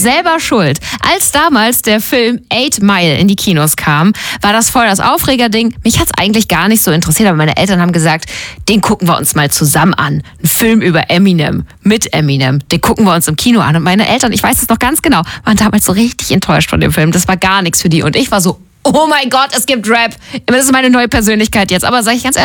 selber schuld. Als damals der Film 8 Mile in die Kinos kam, war das voll das Aufregerding. Mich hat's eigentlich gar nicht so interessiert, aber meine Eltern haben gesagt, den gucken wir uns mal zusammen an. Ein Film über Eminem, mit Eminem, den gucken wir uns im Kino an. Und meine Eltern, ich weiß das noch ganz genau, waren damals so richtig enttäuscht von dem Film. Das war gar nichts für die. Und ich war so, oh mein Gott, es gibt Rap. Das ist meine neue Persönlichkeit jetzt. Aber sag ich ganz ehrlich,